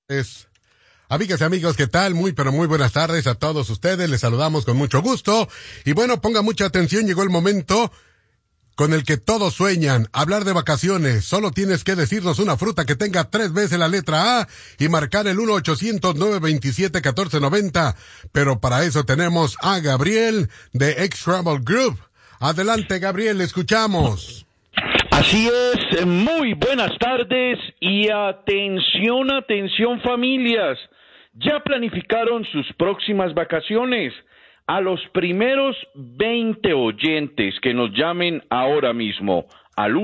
Amigas y amigos, ¿qué tal? Muy, pero muy buenas tardes a todos ustedes. Les saludamos con mucho gusto. Y bueno, ponga mucha atención, llegó el momento con el que todos sueñan, hablar de vacaciones. Solo tienes que decirnos una fruta que tenga 3 veces la letra A y marcar el 1-800-927-1490. Pero para eso tenemos a Gabriel de X-Travel Group. Adelante, Gabriel, le escuchamos. Así es, muy buenas tardes y atención, atención familias. ¿Ya planificaron sus próximas vacaciones? A los primeros 20 oyentes que nos llamen ahora mismo al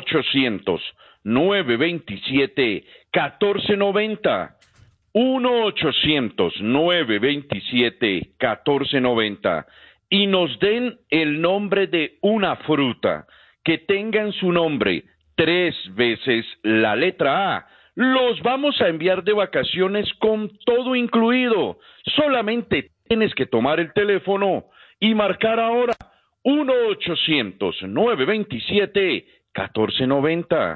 1-800-927-1490, 1-800-927-1490 y nos den el nombre de una fruta que tenga en su nombre 3 veces la letra A. Los vamos a enviar de vacaciones con todo incluido. Solamente tienes que tomar el teléfono y marcar ahora 1-800-927-1490.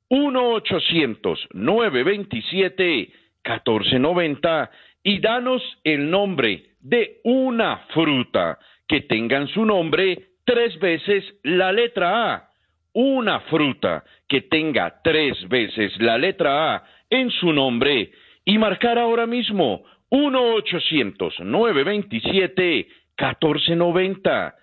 1-800-927-1490 y danos el nombre de una fruta que tenga en su nombre 3 veces la letra A. Una fruta que tenga 3 veces la letra A en su nombre y marcar ahora mismo 1-800-927-1490.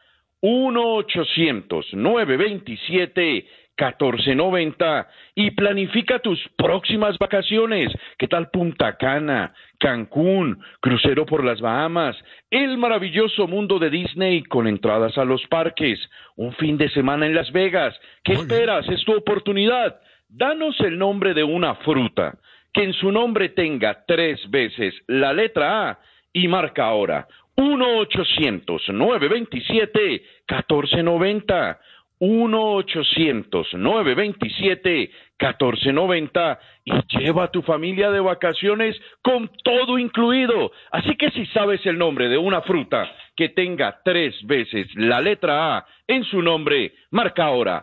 1-800-927-1490 y planifica tus próximas vacaciones. ¿Qué tal Punta Cana, Cancún, crucero por las Bahamas, el maravilloso mundo de Disney con entradas a los parques, un fin de semana en Las Vegas? ¿Qué esperas? Es tu oportunidad. Danos el nombre de una fruta que en su nombre tenga 3 veces la letra A y marca ahora 1-800-927-1490. 1-800-927-1490 y lleva a tu familia de vacaciones con todo incluido. Así que si sabes el nombre de una fruta que tenga 3 veces la letra A en su nombre, marca ahora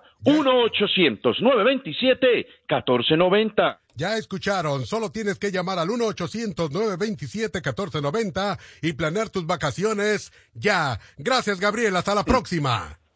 1-800-927-1490. Ya escucharon, solo tienes que llamar al 1-800-927-1490 y planear tus vacaciones ya. Gracias, Gabriel, hasta la próxima.